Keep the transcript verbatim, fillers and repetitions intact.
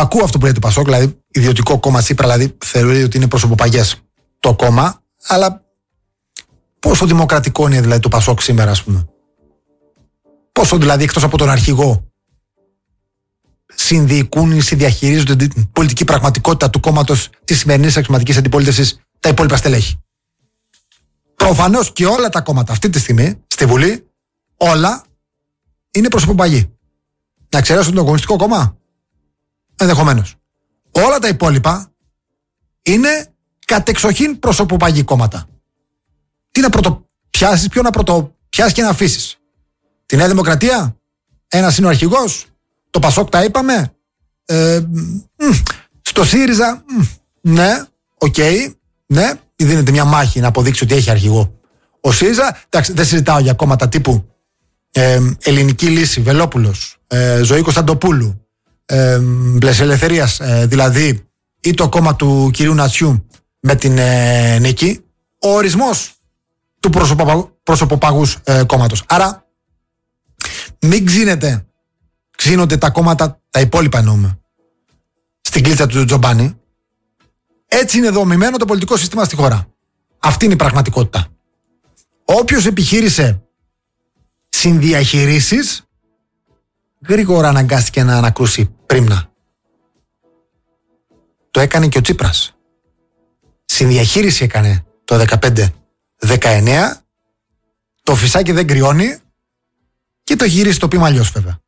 ακούω αυτό που λέει το Πασόκ, δηλαδή ιδιωτικό κόμμα Τσίπρα, δηλαδή θεωρεί ότι είναι προσωποπαγές το κόμμα, αλλά πόσο δημοκρατικό είναι δηλαδή το Πασόκ σήμερα, ας πούμε? Πόσο δηλαδή εκτός από τον αρχηγό συνδιοικούν ή συνδιαχειρίζονται την πολιτική πραγματικότητα του κόμματος της σημερινής αξιωματικής αντιπολίτευσης τα υπόλοιπα στελέχη? Προφανώς και όλα τα κόμματα αυτή τη στιγμή στη Βουλή, όλα είναι προσωποπαγή. Να εξαιρέσουν το Κομμουνιστικό Κόμμα, ενδεχομένως. Όλα τα υπόλοιπα είναι κατεξοχήν προσωποπαγή κόμματα. Τι να πρωτοπιάσεις, ποιο να πρωτοπιάσεις και να αφήσεις? Τη Νέα Δημοκρατία, ένας είναι ο αρχηγός, το Πασόκ τα είπαμε, ε, μ, στο ΣΥΡΙΖΑ, μ, ναι, οκ, okay, ναι, δίνεται μια μάχη να αποδείξει ότι έχει αρχηγό ο ΣΥΡΙΖΑ. Εντάξει, δεν συζητάω για κόμματα τύπου ε, Ελληνική Λύση, Βελόπουλος, ε, Ζωή Κωνσταντοπούλου, ε, Μπλες Ελευθερίας, ε, δηλαδή, ή το κόμμα του κυρίου Νατσιού με την ε, Νίκη, ο ορισμός του προσωποπα, προσωποπαγούς ε, κόμματος. Άρα μην ξύνετε, ξύνονται τα κόμματα, τα υπόλοιπα εννοούμε, στην κλίτσα του Τζομπάνη. Έτσι είναι δομημένο το πολιτικό σύστημα στη χώρα. Αυτή είναι η πραγματικότητα. Όποιος επιχείρησε συνδιαχειρίσεις, γρήγορα αναγκάστηκε να ανακρούσει πρίμνα. Το έκανε και ο Τσίπρας. Συνδιαχείριση έκανε το δεκαπέντε δεκαεννέα, το φυσάκι δεν κρυώνει και το γύρισε το πήμα αλλιώς βέβαια.